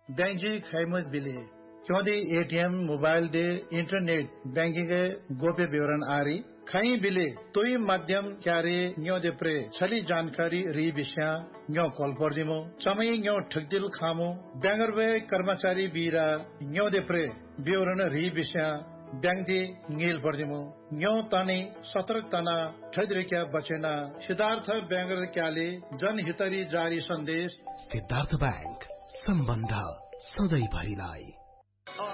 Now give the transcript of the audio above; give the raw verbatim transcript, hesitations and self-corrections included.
Bank जी खैमत बिले क्योंकि ATM mobile they internet banking के गोप्य विवरण आरी खई बिले तोई माध्यम क्यारे न्यो दे प्रे छली जानकारी री विषय न्यो कॉल पर दिमो समय न्यो ठगदिल खामो बैंगर वे कर्मचारी बीरा न्यो दे प्रे विवरण री विषय बैंक दे नील पर दिमो न्यो तानी सतर्क तना ठगरिक्या बचेना सिद्धार्थ बैंगर क्याले जनहितरी जारी संदेश सिद्धार्थ बैंक सम्बन्ध सधैँ भरिलाई।